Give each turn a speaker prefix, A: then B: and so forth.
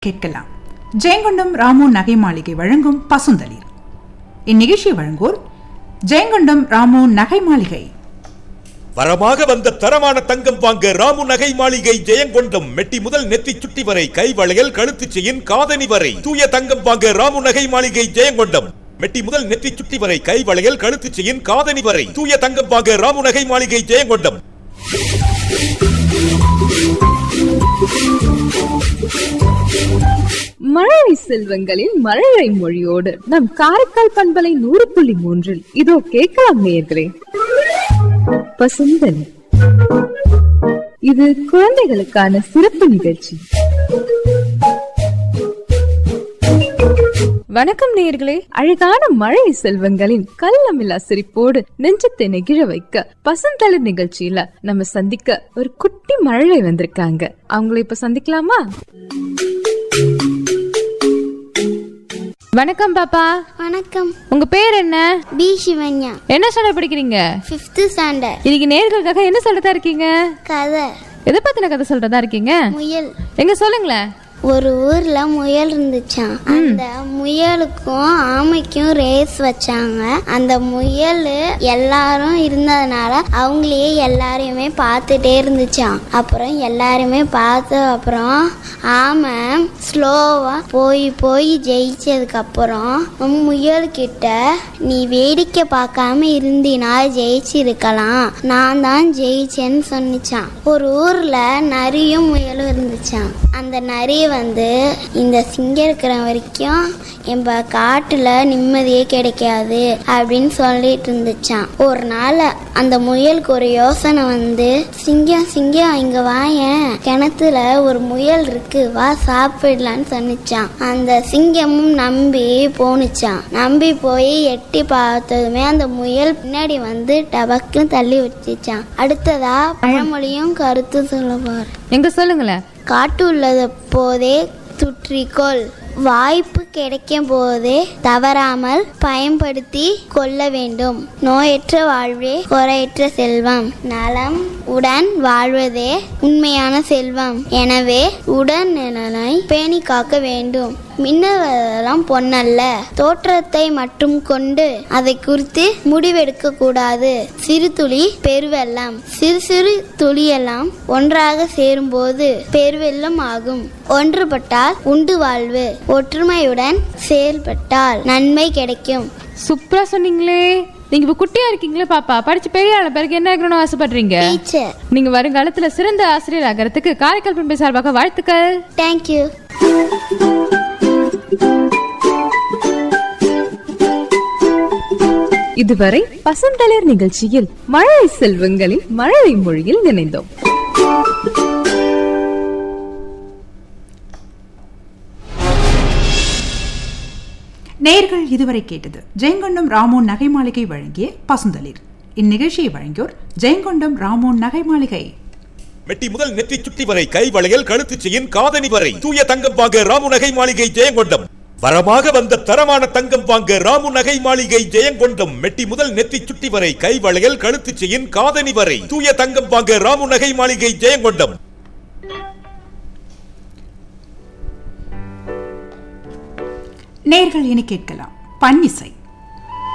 A: கேட்கலாம். ஜெயங்கொண்டம் ராமு நகை மாளிகை வழங்கும் பசுந்தளிர். இந்நிகழ்ச்சியை வழங்குவோர் ஜெயங்கொண்டம் ராமு நகை மாளிகை.
B: வரமாக வந்த தரமான தங்கம் வாங்க ராமு நகை மாளிகை ஜெயங்கொண்டம். மெட்டி முதல் நெத்தி சுட்டி வரை, கை வளையல், கழுத்து செயின், காதணி வரை தூய தங்கம் வாங்க ராமு நகை மாளிகை ஜெயங்கொண்டம். மெட்டி முதல் நெத்தி சுட்டி வரை, கை வளையல், கழுத்து செயின், காதணி வரை தூய தங்கம் வாங்க ராமு நகை மாளிகை ஜெயங்கொண்டம்.
C: மழலை செல்வங்களின் மழலை மொழியோடு நம் காரைக்கால் பண்பலை 100.3 இதோ கேட்கலாம் நேயர்களே. பசுந்தளி, இது குழந்தைகளுக்கான சிறப்பு நிகழ்ச்சி. வணக்கம் நேயர்களே. அழகான மழை செல்வங்களின் கள்ளமில்லா சிரிப்போடு நெஞ்சத்தை நெகிழ வைக்க பசுந்தளிர் நிகழ்ச்சியில நம்ம சந்திக்க ஒரு குட்டி மழலை வந்திருக்காங்க. அவங்களை இப்ப சந்திக்கலாமா? வணக்கம் பாப்பா.
D: வணக்கம்.
C: உங்க பேர் என்ன?
D: பி சிவன்யா.
C: என்ன ஸ்டாண்டர்ட் படிக்கிறீங்க?
D: 5th standard.
C: இன்னைக்கு நேயர்களுக்காக என்ன சொல்றதா இருக்கீங்க?
D: கதை.
C: எதை பத்தின கதை சொல்றதா இருக்கீங்க?
D: முயல்.
C: எங்க சொல்லுங்களேன்.
D: ஒரு ஊர்ல முயல் இருந்துச்சான். அந்த முயலுக்கும் ஆமைக்கும் ரேஸ் வச்சாங்க. அந்த முயல் எல்லாரும் இருந்ததுனால அவங்களையே எல்லாரையுமே பார்த்துட்டே இருந்துச்சான். அப்புறம் எல்லாருமே பார்த்த அப்புறம் ஆமை ஸ்லோவா போய் ஜெயிச்சதுக்கு அப்புறம் முயல் கிட்ட, நீ வேடிக்கை பார்க்காம இருந்தினா ஜெயிச்சிருக்கலாம், நான் தான் ஜெயிச்சேன்னு சொன்னிச்சான். ஒரு ஊர்ல நரியும் முயலும் இருந்துச்சான். அந்த நரி இந்த சிங்கம் இருக்கிற வரைக்கும் எம்ப காட்டுல நிம்மதியே கிடைக்காது அப்படின்னு சொல்லிட்டு இருந்துச்சான். ஒரு நாள் அந்த முயலுக்கு ஒரு யோசனை சிங்கம் இங்க வாயேன், கிணத்துல ஒரு முயல் இருக்கு, வா சாப்பிடலான்னு சொன்னிச்சான். அந்த சிங்கமும் நம்பி போனுச்சான். நம்பி போய் எட்டி பார்த்ததுமே அந்த முயல் பின்னாடி டபக்குன்னு தள்ளி வச்சுச்சான். அடுத்ததா பழமொழியும் கருத்து சொல்ல போற.
C: எங்க சொல்லுங்களேன்.
D: காட்டு உள்ளது போதே சுற்றிக்கொள், வாய்ப்பு கிடைக்கும் போதே தவறாமல் பயன்படுத்தி கொள்ள வேண்டும். நோயற்ற வாழ்வே குறையற்ற செல்வம், நலம் உடன் வாழ்வதே உண்மையான செல்வம். எனவே உடல்நலனை பேணி காக்க வேண்டும். மின்னவெல்லாம் பொன்னல்ல, தோற்றத்தை மட்டும் கொண்டு அதை குறித்து முடிவெடுக்க கூடாது. சிறு துளி பெருவெள்ளம், சிறு துளியெல்லாம் ஒன்றாக சேரும்போது பெருவெள்ளம் ஆகும். ஒன்றுபட்டால் உண்டு வாழ்வு, ஒற்றுமையுடன் செயல்பட்டால் நன்மை கிடைக்கும்.
C: சூப்பரா சொன்னீங்களே. நீங்க இப்ப குட்டியா இருக்கீங்களே பாப்பா, படிச்சு பெரிய ஆள பிறகு என்ன ஆகணும்னு ஆசைப்படுறீங்க?
D: டீச்சர்.
C: நீங்க வருங்காலத்துல சிறந்த ஆசிரியர் ஆகிறதுக்கு காரைக்கால் பண்பை சார்பாக வாழ்த்துக்கள்.
D: தேங்க்யூ.
C: இதுவரை பசுந்தளிர் நிகழ்ச்சியில் மழலை செல்வங்களின் மழலை மொழியில் நினைந்தோம்.
A: நேயர்கள் இதுவரை கேட்டது ஜெயங்கொண்டம் ராமு நகை மாளிகை வழங்கிய பசுந்தளிர். இந்நிகழ்ச்சியை வழங்கியோர் ஜெயங்கொண்டம் ராமு நகை மாளிகை.
B: மெட்டி முதல் நெத்தி சுட்டி வரை, கை வளையல், கழுத்து செயின், காதணி வரை தூய தங்கம் வாங்க ராமு நகை மாளிகை ஜெயங்கொண்டம். வரமாக வந்த தரமான தங்கம் வாங்க ராமு நகை மாளிகை ஜெயங்கொண்டம். மெட்டி முதல் நெத்தி சுட்டி வரை, கை வளையல், கழுத்து செயின், காதணி வரை தூய தங்கம் வாங்க ராமு நகை மாளிகை ஜெயங்கொண்டம்.
A: நேயர்கள் இனி கேட்கலாம் பன்னிசை.